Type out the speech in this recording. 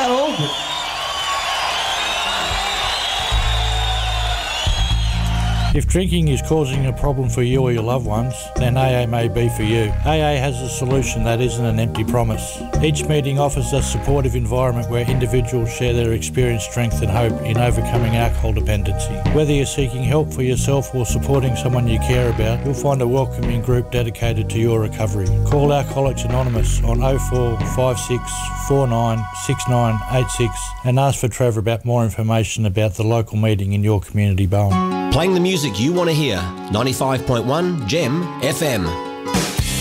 that all? If drinking is causing a problem for you or your loved ones, then AA may be for you. AA has a solution that isn't an empty promise. Each meeting offers a supportive environment where individuals share their experience, strength and hope in overcoming alcohol dependency. Whether you're seeking help for yourself or supporting someone you care about, you'll find a welcoming group dedicated to your recovery. Call Alcoholics Anonymous on 0456 49 6986 and ask for Trevor about more information about the local meeting in your community, Bowen. Playing the music you want to hear. 95.1 Gem FM.